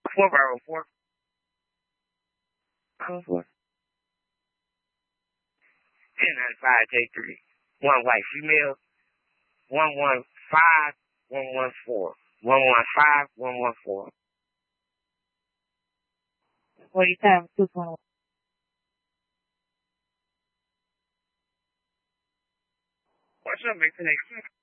404. 1095 J3. One white female. 115-114. 115-114. 47-221. What's up, Mixon?